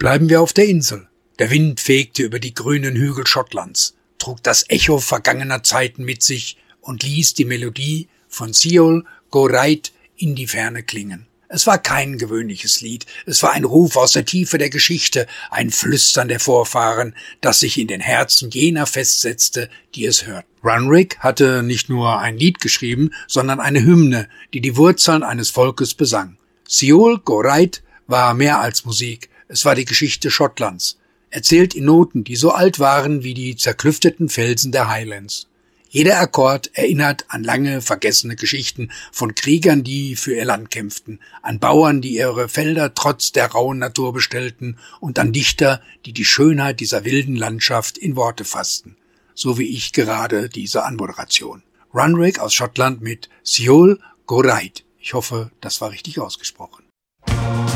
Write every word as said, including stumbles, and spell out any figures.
Bleiben wir auf der Insel. Der Wind fegte über die grünen Hügel Schottlands, trug das Echo vergangener Zeiten mit sich und ließ die Melodie von Siol Go Right in die Ferne klingen. Es war kein gewöhnliches Lied, es war ein Ruf aus der Tiefe der Geschichte, ein Flüstern der Vorfahren, das sich in den Herzen jener festsetzte, die es hörten. Runrig hatte nicht nur ein Lied geschrieben, sondern eine Hymne, die die Wurzeln eines Volkes besang. Siol Go Right war mehr als Musik, es war die Geschichte Schottlands, erzählt in Noten, die so alt waren wie die zerklüfteten Felsen der Highlands. Jeder Akkord erinnert an lange, vergessene Geschichten von Kriegern, die für ihr Land kämpften, an Bauern, die ihre Felder trotz der rauen Natur bestellten und an Dichter, die die Schönheit dieser wilden Landschaft in Worte fassten. So wie ich gerade diese Anmoderation. Runrig aus Schottland mit Siol Go Right. Ich hoffe, das war richtig ausgesprochen.